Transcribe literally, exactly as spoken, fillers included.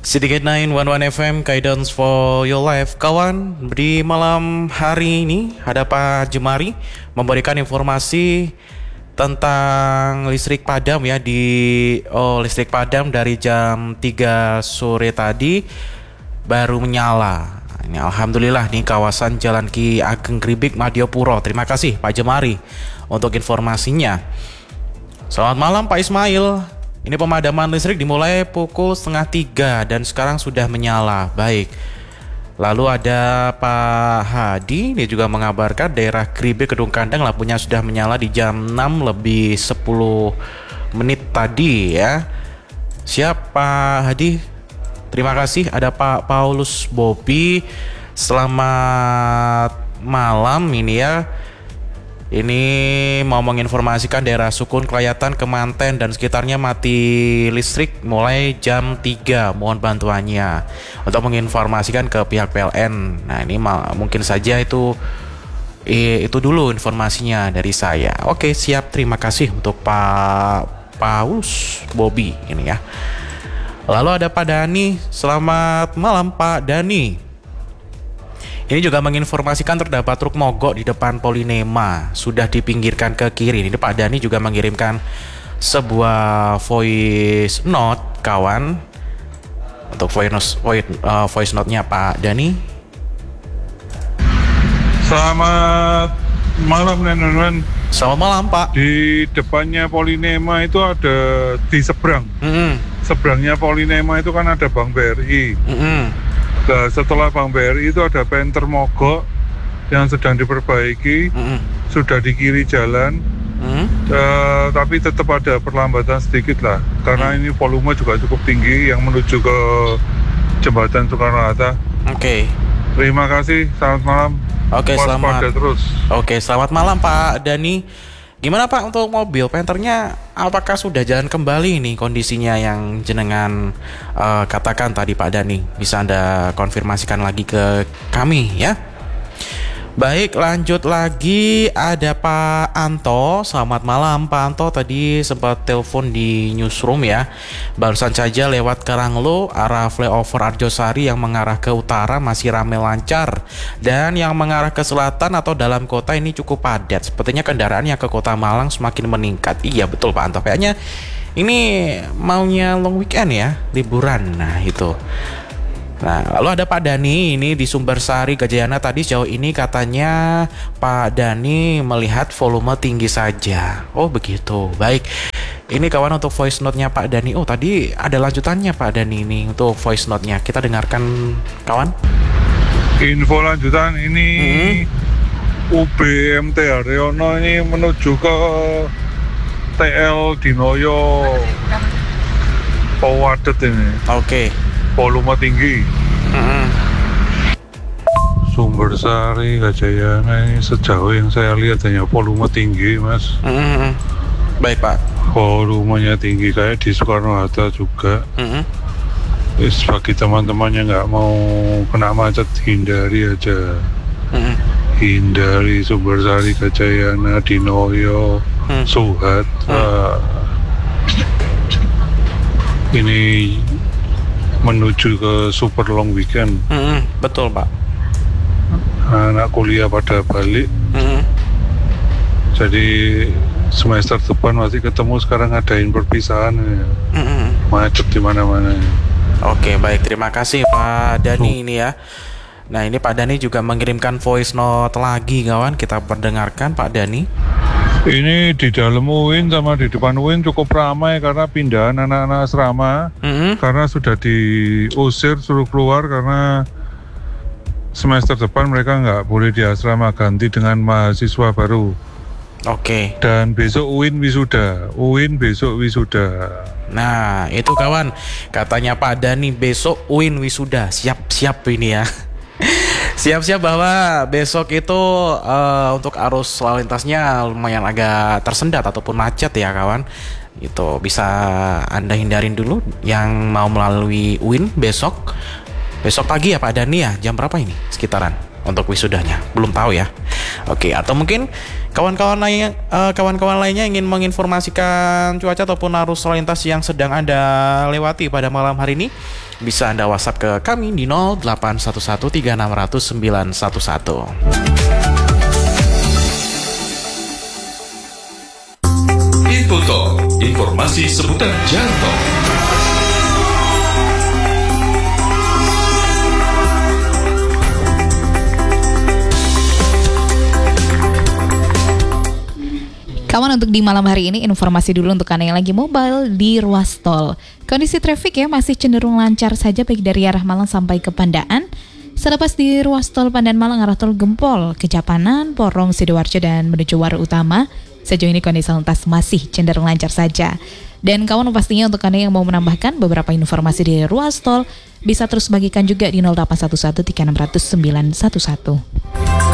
Sedikit sembilan satu satu F M, Guidance for Your Life. Kawan, di malam hari ini ada Pak Jemari memberikan informasi tentang listrik padam ya di oh listrik padam dari jam tiga sore tadi baru menyala. Ini alhamdulillah nih kawasan Jalan Ki Ageng Gribik Madiopuro. Terima kasih Pak Jemari untuk informasinya. Selamat malam Pak Ismail. Ini pemadaman listrik dimulai pukul setengah tiga dan sekarang sudah menyala. Baik. Lalu ada Pak Hadi, dia juga mengabarkan daerah Gribik Kedung Kandang lampunya sudah menyala di jam enam lebih sepuluh menit tadi ya. Siap Pak Hadi. Terima kasih. Ada Pak Paulus Bobi. Selamat malam ini ya. Ini mau menginformasikan daerah Sukun, Kelayatan, Kemanten dan sekitarnya mati listrik mulai jam tiga. Mohon bantuannya untuk menginformasikan ke pihak P L N. Nah ini mungkin saja itu eh, itu dulu informasinya dari saya. Oke siap, terima kasih untuk Pak Paus Bobi ini ya. Lalu ada Pak Dani. Selamat malam Pak Dani. Ini juga menginformasikan terdapat truk mogok di depan Polinema, sudah dipinggirkan ke kiri. Ini Pak Dani juga mengirimkan sebuah voice note kawan. Untuk voice, voice, uh, voice note-nya Pak Dani. Selamat malam teman-teman. Selamat malam Pak. Di depannya Polinema itu ada di seberang. Mm-hmm. Seberangnya Polinema itu kan ada Bank B R I. Mm-hmm. Nah, setelah Bank B R I itu ada penter mogok yang sedang diperbaiki, mm-hmm. sudah di kiri jalan, mm-hmm. uh, tapi tetap ada perlambatan sedikit lah, karena mm-hmm. ini volume juga cukup tinggi yang menuju ke jembatan Soekarno-Hatta. Oke. Okay. Terima kasih, selamat malam. Oke, okay, selamat. Terus. Oke, okay, selamat malam Pak Dani. Gimana Pak untuk mobil penternya, apakah sudah jalan kembali nih kondisinya yang jenengan uh, katakan tadi Pak Dani? Bisa Anda konfirmasikan lagi ke kami ya. Baik, lanjut lagi ada Pak Anto. Selamat malam Pak Anto, tadi sempat telepon di newsroom ya. Barusan saja lewat Karanglo arah flyover Arjosari yang mengarah ke utara masih ramai lancar, dan yang mengarah ke selatan atau dalam kota ini cukup padat. Sepertinya kendaraan yang ke Kota Malang semakin meningkat. Iya betul Pak Anto, kayaknya ini maunya long weekend ya, liburan. Nah itu. Nah, lalu ada Pak Dani ini di Sumbersari Gajayana. Tadi sejauh ini katanya Pak Dani melihat volume tinggi saja. Oh begitu, baik. Ini kawan untuk voice note-nya Pak Dani. Oh tadi ada lanjutannya Pak Dani ini untuk voice note-nya. Kita dengarkan kawan. Info lanjutan ini mm-hmm. U B M T Haryono ini menuju ke T L Dinoyo Pawadet ini. Oke. Okay. Volume tinggi. Mm-hmm. Sumbersari Gajayana ini sejauh yang saya lihat hanya volume tinggi mas. Mm-hmm. Baik Pak. Volumenya tinggi kayak di Soekarno-Hatta juga. Mm-hmm. Is bagi teman-teman yang nggak mau kena macet hindari aja. Mm-hmm. Hindari Sumbersari Gajayana, Dinoyo, mm. Suhat. Mm. Uh, ini menuju ke super long weekend. Mm-hmm, betul Pak. Anak kuliah pada balik. Mm-hmm. Jadi semester depan masih ketemu, sekarang ngadain perpisahan. Mm-hmm. Macet di mana-mana. Oke baik, terima kasih Pak Dani ini ya. Nah ini Pak Dani juga mengirimkan voice note lagi kawan, kita perdengarkan Pak Dani. Ini di dalam U I N sama di depan U I N cukup ramai karena pindahan anak-anak asrama. Mm-hmm. Karena sudah diusir, suruh keluar karena semester depan mereka nggak boleh di asrama, ganti dengan mahasiswa baru. Oke. Okay. Dan besok U I N wisuda, U I N besok wisuda. Nah itu kawan, katanya Pak Dani besok U I N wisuda, siap-siap ini ya. Siap-siap bahwa besok itu uh, untuk arus lalu lintasnya lumayan agak tersendat ataupun macet ya kawan. Itu bisa Anda hindarin dulu yang mau melalui U I N besok. Besok pagi ya Pak Dani ya, jam berapa ini sekitaran untuk wisudanya? Belum tahu ya. Oke, atau mungkin kawan-kawan lainnya, uh, kawan-kawan lainnya ingin menginformasikan cuaca ataupun arus lalu lintas yang sedang Anda lewati pada malam hari ini, bisa Anda WhatsApp ke kami di nol delapan satu satu tiga enam nol nol sembilan satu satu. Info Talk, informasi seputar jalan tol. Kawan, untuk di malam hari ini informasi dulu untuk Anda yang lagi mobile di ruas tol. Kondisi trafik ya masih cenderung lancar saja baik dari arah Malang sampai ke Pandaan. Selepas di ruas tol Pandan Malang arah tol Gempol, Kejapanan, Porong, Sidoarjo dan menuju Waru Utama, sejauh ini kondisi lalu lintas masih cenderung lancar saja. Dan kawan, pastinya untuk Anda yang mau menambahkan beberapa informasi di ruas tol, bisa terus bagikan juga di nol delapan satu satu tiga enam nol nol sembilan satu satu.